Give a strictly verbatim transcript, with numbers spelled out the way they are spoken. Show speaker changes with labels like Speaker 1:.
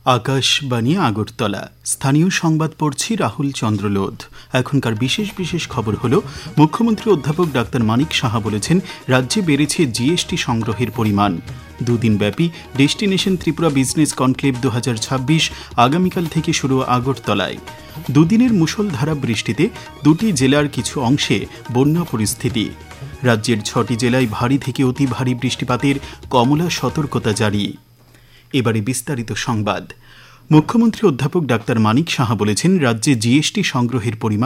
Speaker 1: আকাশবাণী আগরতলা। স্থানীয় সংবাদ পড়ছি রাহুল চন্দ্রলোধ। এখনকার বিশেষ বিশেষ খবর হল, মুখ্যমন্ত্রী অধ্যাপক ডাক্তার মানিক সাহা বলেছেন, রাজ্যে বেড়েছে জিএসটি সংগ্রহের পরিমাণ। দুদিন ব্যাপী ডেস্টিনেশন ত্রিপুরা বিজনেস কনক্লেভ দু হাজার ছাব্বিশ আগামীকাল থেকে শুরু আগরতলায়। দুদিনের মুষলধারা বৃষ্টিতে দুটি জেলার কিছু অংশে বন্যা পরিস্থিতি। রাজ্যের ছটি জেলায় ভারী থেকে অতি ভারী বৃষ্টিপাতের কমলা সতর্কতা জারি। এবারে বিস্তারিত সংবাদ। মুখ্যমন্ত্রী অধ্যাপক ডাক্তার মানিক সাহা বলেছেন, রাজ্যে জিএসটি সংগ্রহের পরিমাণ